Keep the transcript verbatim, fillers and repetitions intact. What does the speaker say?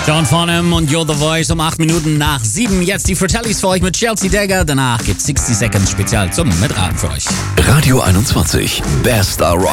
John Farnham und You're the Voice um acht Minuten nach sieben. Jetzt die Fratellis für euch mit Chelsea Dagger. Danach gibt's sechzig Seconds Spezial zum Mitraten für euch. Radio einundzwanzig. Best